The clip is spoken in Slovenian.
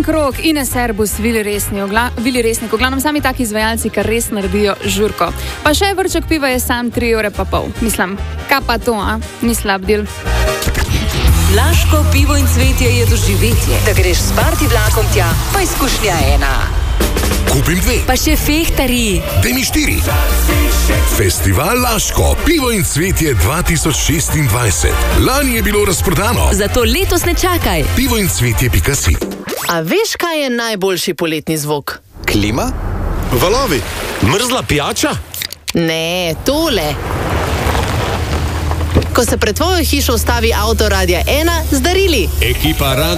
krog, Ines Erbus, Vili Resnik, v glavnem sami taki izvajalci, kar res naredijo žurko. Pa še vrček piva je sam 3,5 €. Mislim, kaj pa to, a? Ni slab del. Laško pivo in cvetje je doživetje. Da greš s party vlakom tja, pa izkušnja ena. Kupim 2. Pa še fehtari. Daj mi 4. Festival Laško, pivo in cvetje 2026. Lani je bilo razprodano. Zato letos ne čakaj. pivoincvetje.si. A veš, kaj je najboljši poletni zvok? Klima? Valovi? Mrzla pijača? Ne, tole. Ko se pred tvojo hišo ustavi avto Radia 1 z darili. Ekipa